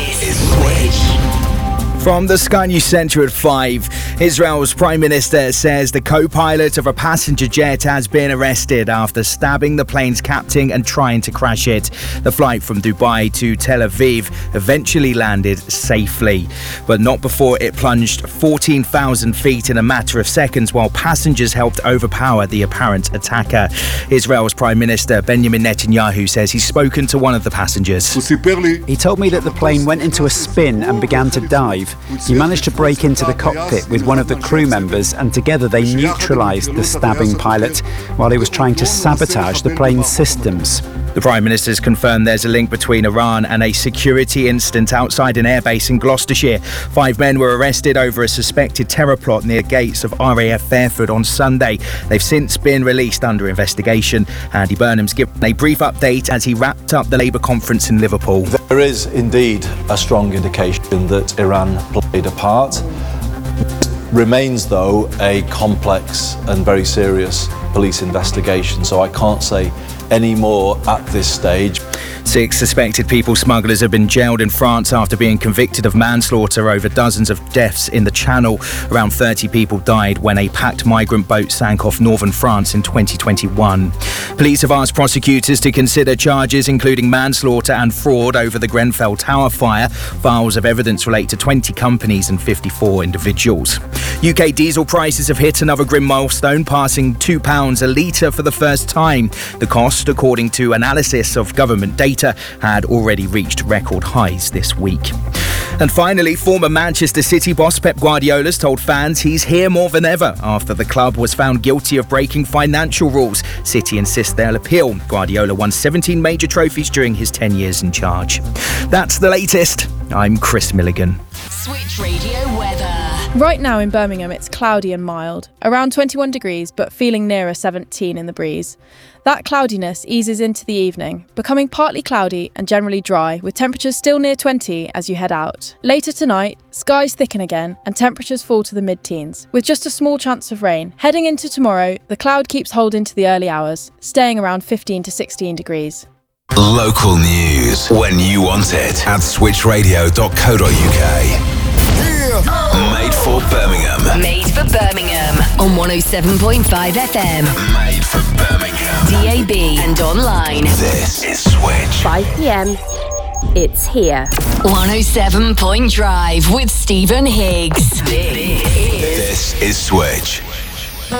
This is Switch. From the Sky News Centre at 5, Israel's Prime Minister says the co-pilot of a passenger jet has been arrested after stabbing the plane's captain and trying to crash it. The flight from Dubai to Tel Aviv eventually landed safely, but not before it plunged 14,000 feet in a matter of seconds while passengers helped overpower the apparent attacker. Israel's Prime Minister Benjamin Netanyahu says he's spoken to one of the passengers. He told me that the plane went into a spin and began to dive. He managed to break into the cockpit with one of the crew members, and together they neutralised the stabbing pilot while he was trying to sabotage the plane's systems. The Prime Minister's confirmed there's a link between Iran and a security incident outside an airbase in Gloucestershire. 5 men were arrested over a suspected terror plot near the gates of RAF Fairford on Sunday. They've since been released under investigation. Andy Burnham's given a brief update as he wrapped up the Labour conference in Liverpool. There is indeed a strong indication that Iran played a part. Remains, though, a complex and very serious police investigation, so I can't say any more at this stage. 6 suspected people smugglers have been jailed in France after being convicted of manslaughter over dozens of deaths in the Channel. Around 30 people died when a packed migrant boat sank off northern France in 2021. Police have asked prosecutors to consider charges including manslaughter and fraud over the Grenfell Tower fire. Files of evidence relate to 20 companies and 54 individuals. UK diesel prices have hit another grim milestone, passing £2 a litre for the first time. The cost, according to analysis of government data, had already reached record highs this week. And finally, former Manchester City boss Pep Guardiola's told fans he's here more than ever after the club was found guilty of breaking financial rules. City insist they'll appeal. Guardiola won 17 major trophies during his 10 years in charge. That's the latest. I'm Chris Milligan. Switch Radio weather. Right now in Birmingham, it's cloudy and mild, around 21 degrees, but feeling nearer 17 in the breeze. That cloudiness eases into the evening, becoming partly cloudy and generally dry, with temperatures still near 20 as you head out. Later tonight, skies thicken again and temperatures fall to the mid-teens, with just a small chance of rain. Heading into tomorrow, the cloud keeps hold into the early hours, staying around 15 to 16 degrees. Local news when you want it at switchradio.co.uk. Made for Birmingham. Made for Birmingham on 107.5 FM. Made for Birmingham. DAB and online. This is Switch. 5 p.m. It's here. 107 Point Drive with Stephen Higgs. This is Switch.